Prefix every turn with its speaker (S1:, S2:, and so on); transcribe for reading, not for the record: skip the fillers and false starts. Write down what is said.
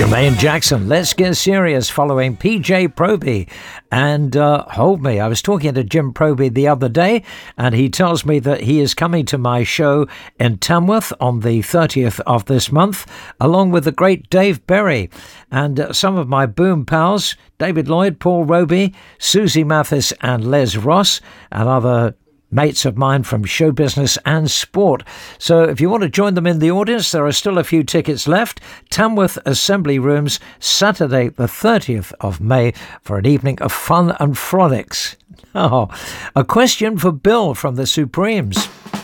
S1: Jermaine Jackson, let's get serious, following PJ Proby and Hold Me. I was talking to Jim Proby the other day, and he tells me that he is coming to my show in Tamworth on the 30th of this month, along with the great Dave Berry and some of my boom pals, David Lloyd, Paul Roby, Susie Mathis and Les Ross, and other mates of mine from show business and sport. So if you want to join them in the audience, there are still a few tickets left. Tamworth Assembly Rooms, Saturday the 30th of May, for an evening of fun and frolics. Oh, a question for Bill from the Supremes.